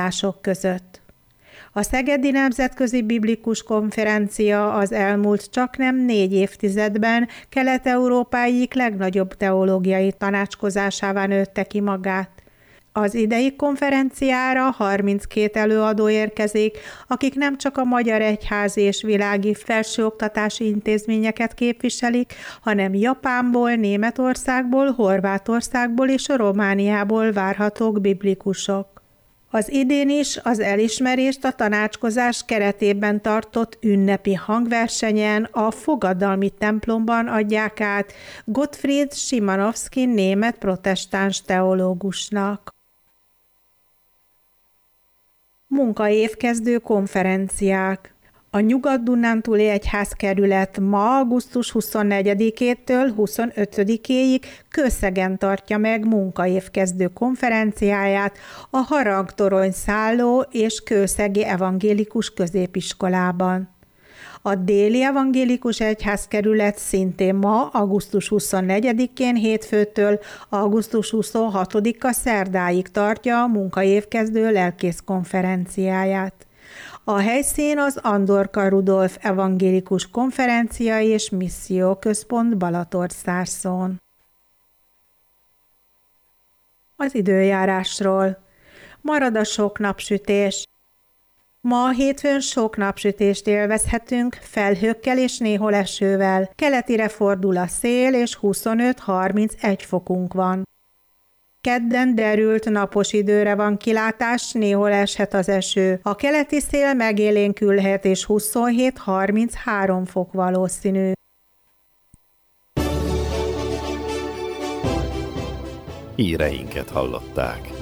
vallások között. A Szegedi Nemzetközi Biblikus Konferencia az elmúlt csaknem 4 évtizedben Kelet-Európa egyik legnagyobb teológiai tanácskozásává nőtte ki magát. Az idei konferenciára 32 előadó érkezik, akik nem csak a magyar egyházi és világi felsőoktatási intézményeket képviselik, hanem Japánból, Németországból, Horvátországból és Romániából várhatók biblikusok. Az idén is az elismerést a tanácskozás keretében tartott ünnepi hangversenyen a Fogadalmi templomban adják át Gottfried Szymanowski német protestáns teológusnak. Munkaévkezdő konferenciák. A Nyugat-Dunántúli Egyházkerület ma augusztus 24-től 25-éig Kőszegen tartja meg munkaévkezdő konferenciáját a Harangtorony szálló és Kőszegi Evangélikus Középiskolában. A Déli Evangélikus Egyházkerület szintén ma, augusztus 24-én hétfőtől augusztus 26-a szerdáig tartja a munkaévkezdő lelkészkonferenciáját. A helyszín az Andorka Rudolf Evangélikus Konferencia és Misszióközpont Balatonszárszón. Az időjárásról. Marad a sok napsütés. Ma hétfőn sok napsütést élvezhetünk, felhőkkel és néhol esővel. Keletire fordul a szél, és 25-31 fokunk van. Kedden derült napos időre van kilátás, néhol eshet az eső. A keleti szél megélénkülhet, és 27-33 fok valószínű. Híreinket hallották.